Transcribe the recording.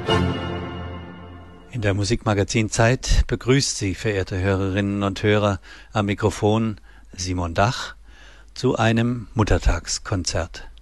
In der Musikmagazin-Zeit begrüßt Sie, verehrte Hörerinnen und Hörer, am Mikrofon Simon Dach zu einem Muttertagskonzert.